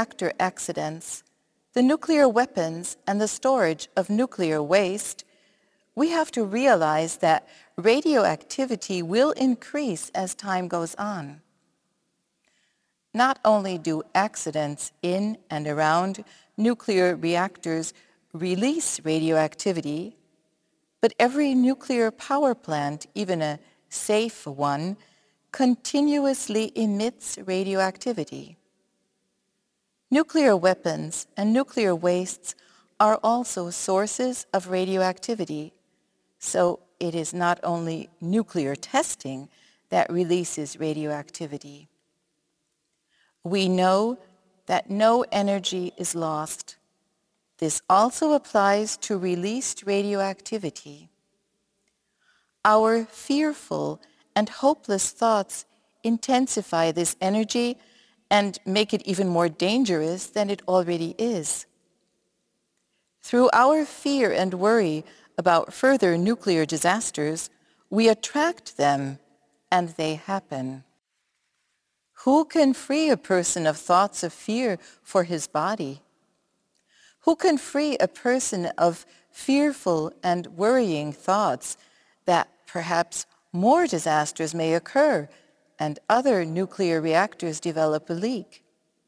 reactor accidents, the nuclear weapons, and the storage of nuclear waste, we have to realize that radioactivity will increase as time goes on. Not only do accidents in and around nuclear reactors release radioactivity, but every nuclear power plant, even a safe one, continuously emits radioactivity. Nuclear weapons and nuclear wastes are also sources of radioactivity, so it is not only nuclear testing that releases radioactivity. We know that no energy is lost. This also applies to released radioactivity. Our fearful and hopeless thoughts intensify this energy and make it even more dangerous than it already is. Through our fear and worry about further nuclear disasters, we attract them, and they happen. Who can free a person of thoughts of fear for his body? Who can free a person of fearful and worrying thoughts that perhaps more disasters may occur and other nuclear reactors develop a leak?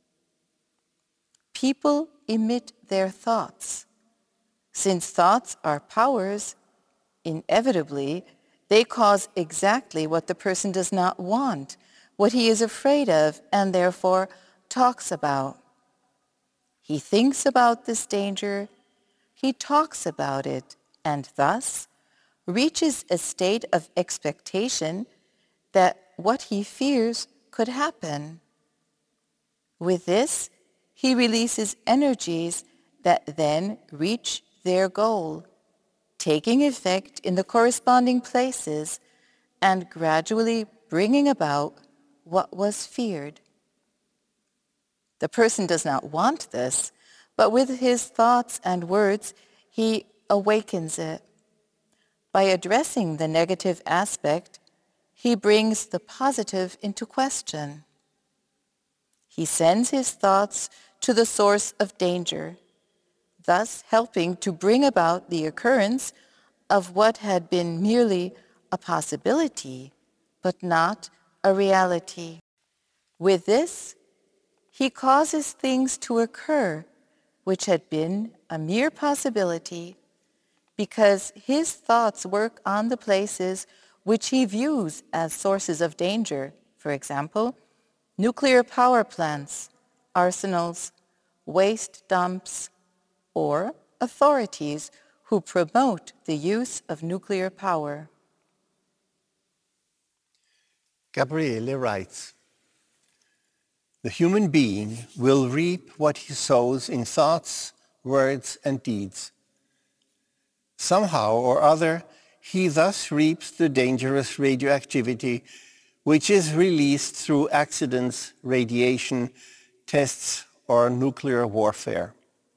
People emit their thoughts. Since thoughts are powers, inevitably, they cause exactly what the person does not want, what he is afraid of, and therefore talks about. He thinks about this danger, he talks about it, and thus reaches a state of expectation that what he fears could happen. With this, he releases energies that then reach their goal, taking effect in the corresponding places and gradually bringing about what was feared. The person does not want this, but with his thoughts and words, he awakens it. By addressing the negative aspect, he brings the positive into question. He sends his thoughts to the source of danger, thus helping to bring about the occurrence of what had been merely a possibility, but not a reality. With this, he causes things to occur which had been a mere possibility, because his thoughts work on the places which he views as sources of danger. For example, nuclear power plants, arsenals, waste dumps, or authorities who promote the use of nuclear power. Gabriele writes, "The human being will reap what he sows in thoughts, words, and deeds. Somehow or other, he thus reaps the dangerous radioactivity which is released through accidents, radiation, tests, or nuclear warfare.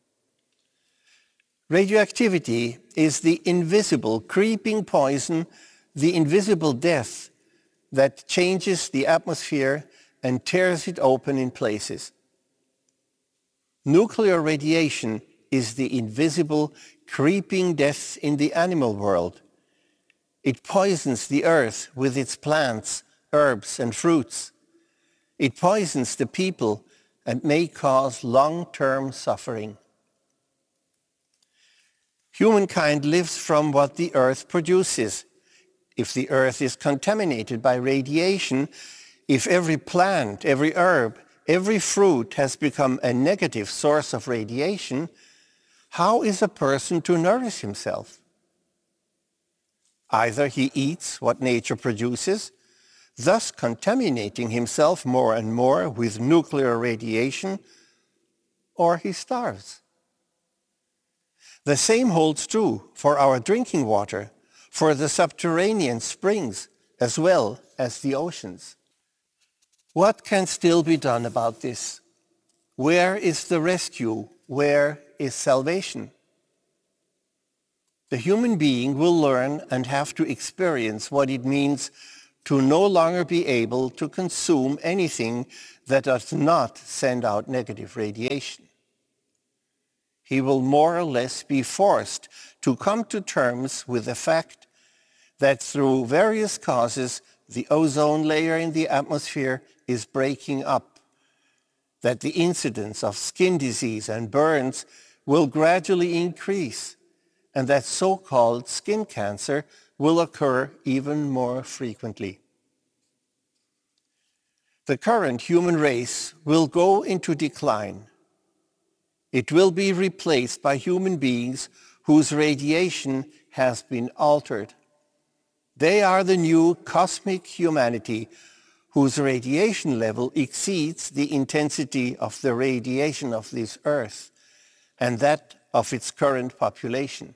Radioactivity is the invisible creeping poison, the invisible death that changes the atmosphere and tears it open in places. Nuclear radiation is the invisible creeping death in the animal world. It poisons the earth with its plants, herbs, and fruits. It poisons the people and may cause long-term suffering. Humankind lives from what the earth produces. If the earth is contaminated by radiation, if every plant, every herb, every fruit has become a negative source of radiation, how is a person to nourish himself? Either he eats what nature produces, thus contaminating himself more and more with nuclear radiation, or he starves. The same holds true for our drinking water, for the subterranean springs, as well as the oceans. What can still be done about this? Where is the rescue? Where is salvation? The human being will learn and have to experience what it means to no longer be able to consume anything that does not send out negative radiation. He will more or less be forced to come to terms with the fact that through various causes the ozone layer in the atmosphere is breaking up, that the incidence of skin disease and burns will gradually increase, and that so-called skin cancer will occur even more frequently. The current human race will go into decline. It will be replaced by human beings whose radiation has been altered. They are the new cosmic humanity whose radiation level exceeds the intensity of the radiation of this earth and that of its current population.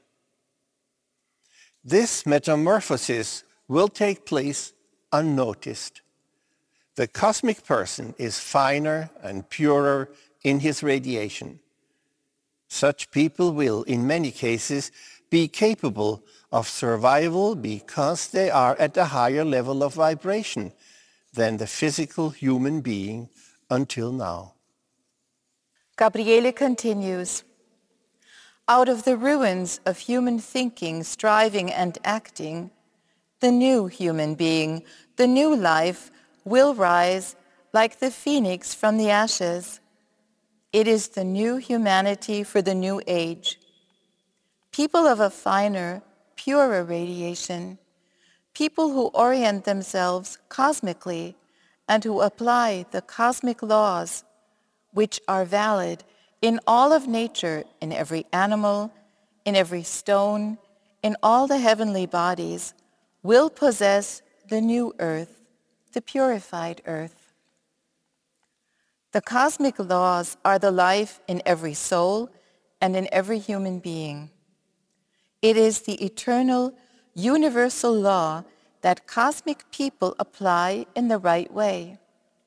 This metamorphosis will take place unnoticed. The cosmic person is finer and purer in his radiation. Such people will, in many cases, be capable of survival because they are at a higher level of vibration than the physical human being until now. Gabriele continues, out of the ruins of human thinking, striving, and acting, the new human being, the new life, will rise like the phoenix from the ashes. It is the new humanity for the new age. People of a finer, purer radiation, people who orient themselves cosmically and who apply the cosmic laws which are valid in all of nature, in every animal, in every stone, in all the heavenly bodies, will possess the new earth, the purified earth. The cosmic laws are the life in every soul and in every human being. It is the eternal, universal law that cosmic people apply in the right way.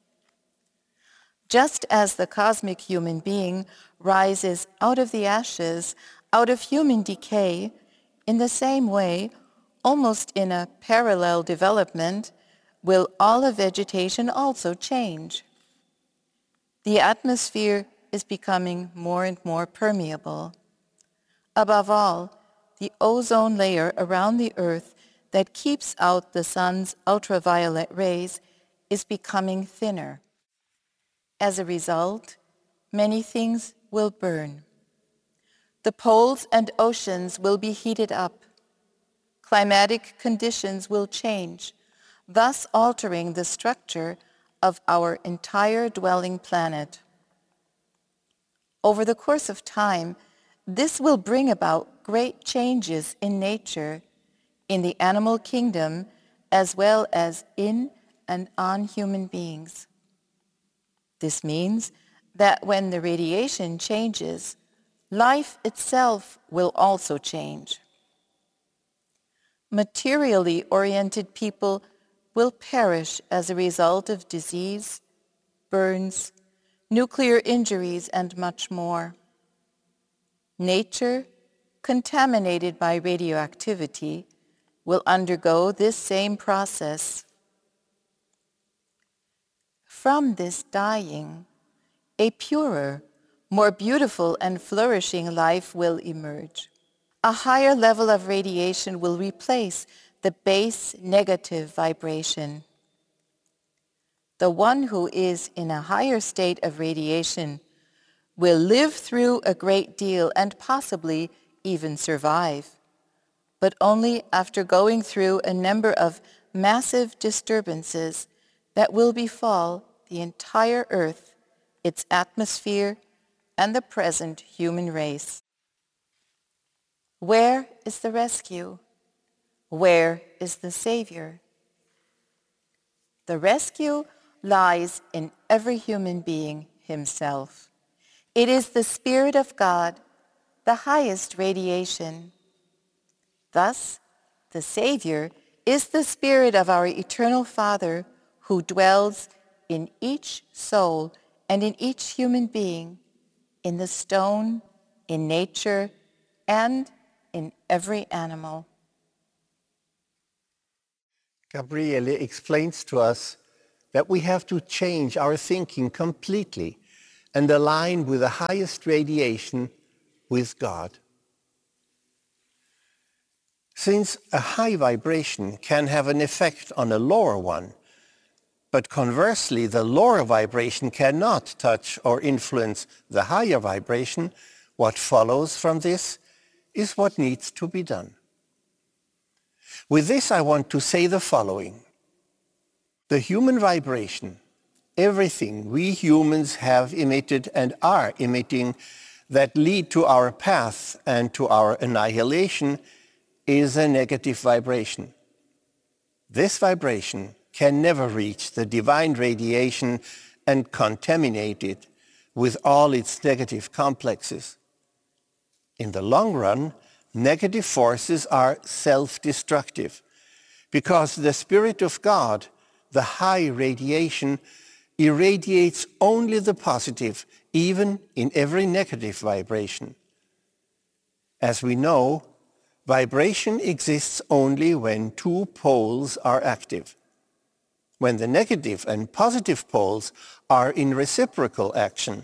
Just as the cosmic human being rises out of the ashes, out of human decay, in the same way, almost in a parallel development, will all of vegetation also change. The atmosphere is becoming more and more permeable. Above all, the ozone layer around the earth that keeps out the sun's ultraviolet rays is becoming thinner. As a result, many things will burn. The poles and oceans will be heated up. Climatic conditions will change, thus altering the structure of our entire dwelling planet. Over the course of time, this will bring about great changes in nature, in the animal kingdom, as well as in and on human beings. This means that when the radiation changes, life itself will also change. Materially oriented people will perish as a result of disease, burns, nuclear injuries, and much more. Nature, contaminated by radioactivity, will undergo this same process. From this dying, a purer, more beautiful and flourishing life will emerge. A higher level of radiation will replace the base negative vibration. The one who is in a higher state of radiation will live through a great deal and possibly even survive, but only after going through a number of massive disturbances that will befall the entire earth, its atmosphere, and the present human race. Where is the rescue? Where is the Savior? The rescue lies in every human being himself. It is the Spirit of God, the highest radiation. Thus, the Savior is the Spirit of our eternal Father who dwells in each soul and in each human being, in the stone, in nature, and in every animal. Gabriele explains to us that we have to change our thinking completely and align with the highest radiation with God. Since a high vibration can have an effect on a lower one, but conversely the lower vibration cannot touch or influence the higher vibration, what follows from this is what needs to be done. With this I want to say the following. The human vibration, everything we humans have emitted and are emitting that lead to our path and to our annihilation is a negative vibration. This vibration can never reach the divine radiation and contaminate it with all its negative complexes. In the long run, negative forces are self-destructive because the Spirit of God, the high radiation, irradiates only the positive, even in every negative vibration. As we know, vibration exists only when two poles are active. When the negative and positive poles are in reciprocal action.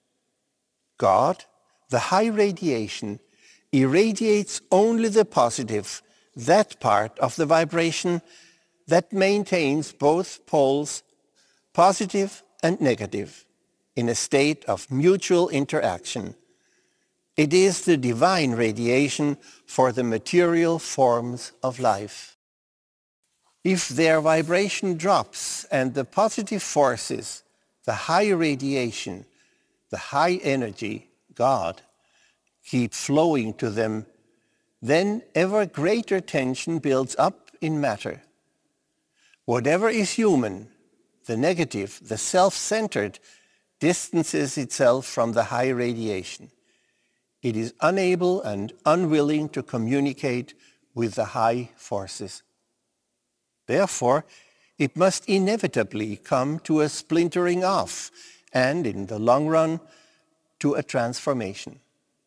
God, the high radiation, irradiates only the positive, that part of the vibration that maintains both poles, positive and negative, in a state of mutual interaction. It is the divine radiation for the material forms of life. If their vibration drops and the positive forces, the high radiation, the high energy, God, keep flowing to them, then ever greater tension builds up in matter. Whatever is human, the negative, the self-centered, distances itself from the high radiation. It is unable and unwilling to communicate with the high forces. Therefore, it must inevitably come to a splintering off and, in the long run, to a transformation.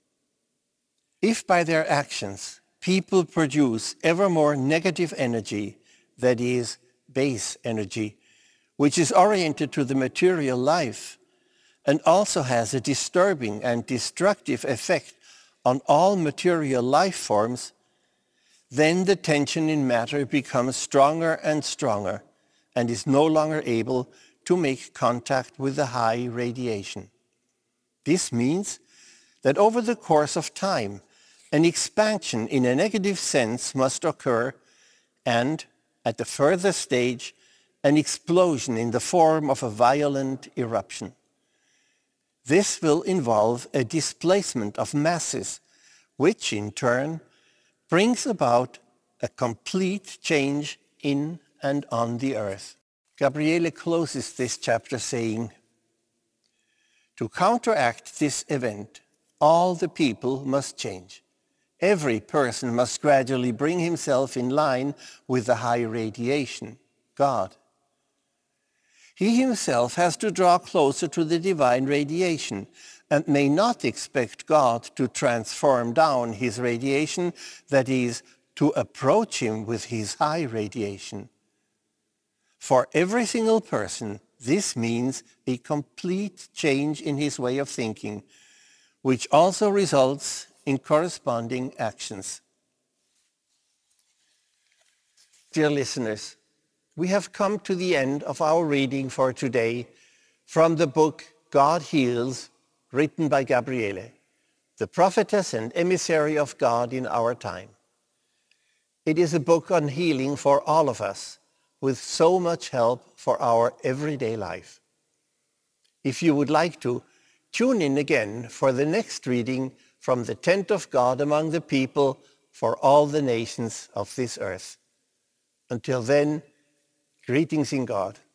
If by their actions people produce ever more negative energy, that is, base energy, which is oriented to the material life and also has a disturbing and destructive effect on all material life forms, then the tension in matter becomes stronger and stronger and is no longer able to make contact with the high radiation. This means that over the course of time, an expansion in a negative sense must occur and, at the further stage, an explosion in the form of a violent eruption. This will involve a displacement of masses, which in turn brings about a complete change in and on the earth. Gabriele closes this chapter saying, to counteract this event, all the people must change. Every person must gradually bring himself in line with the high radiation, God. He himself has to draw closer to the divine radiation and may not expect God to transform down his radiation, that is, to approach him with his high radiation. For every single person, this means a complete change in his way of thinking, which also results in corresponding actions. Dear listeners, we have come to the end of our reading for today from the book God Heals, written by Gabriele, the prophetess and emissary of God in our time. It is a book on healing for all of us, with so much help for our everyday life. If you would like to, tune in again for the next reading from the tent of God among the people for all the nations of this earth. Until then, greetings in God.